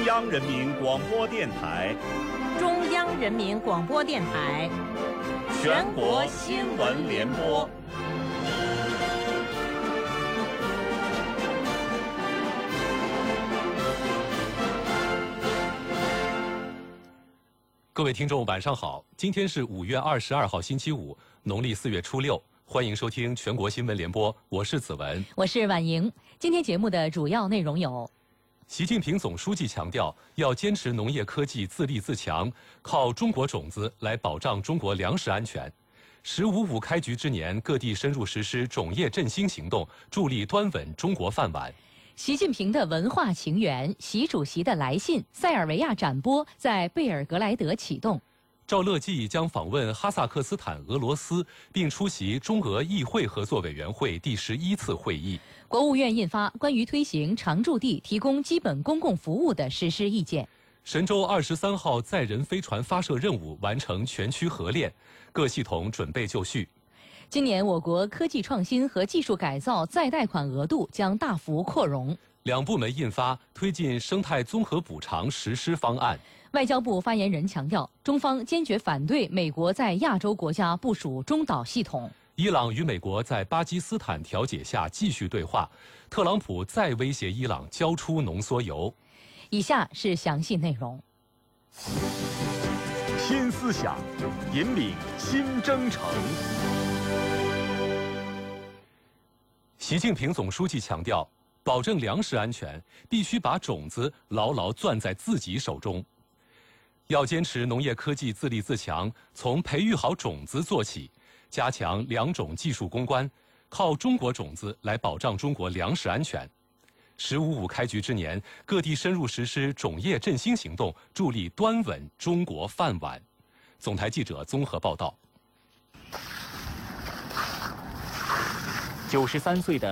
央人民广播电台、 中央人民广播电台全国新闻联播。 各位听众，晚上好！今天是5月22号，星期五，农历4月初6。欢迎收听全国新闻联播，我是子文， 我是婉莹。今天节目的主要内容有： 习近平总书记强调，要坚持农业科技自立自强，靠中国种子来保障中国粮食安全。“15.5”开局之年，各地深入实施种业振兴行动，助力端稳中国饭碗。 习近平的文化情缘，习主席的来信，塞尔维亚展播在贝尔格莱德启动。 赵乐际将访问哈萨克斯坦、俄罗斯，并出席中俄议会合作委员会第11次会议。 国务院印发关于推行常驻地提供基本公共服务的实施意见。 神舟23号载人飞船发射任务完成全区核练，各系统准备就绪。 今年我国科技创新和技术改造再贷款额度将大幅扩容。 两部门印发推进生态综合补偿实施方案。 外交部发言人强调，中方坚决反对美国在亚洲国家部署中导系统。 伊朗与美国在巴基斯坦调解下继续对话，特朗普再威胁伊朗交出浓缩铀。 以下是详细内容。 新思想，引领新征程。 习近平总书记强调，保证粮食安全，必须把种子牢牢攥在自己手中。要坚持农业科技自立自强，从培育好种子做起，加强良种技术攻关，靠中国种子来保障中国粮食安全。“15.5”开局之年，各地深入实施种业振兴行动，助力端稳中国饭碗。总台记者综合报道。 93岁的